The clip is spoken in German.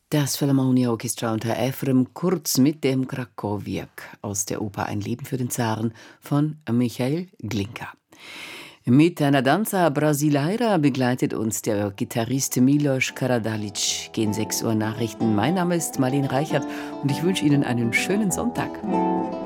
Das Philharmonia Orchestra unter Efrem Kurz mit dem Krakowiak aus der Oper Ein Leben für den Zaren von Michael Glinka. Mit einer Danza Brasileira begleitet uns der Gitarrist Milos Karadalic. Gehen 6 Uhr Nachrichten. Mein Name ist Marlene Reichert und ich wünsche Ihnen einen schönen Sonntag.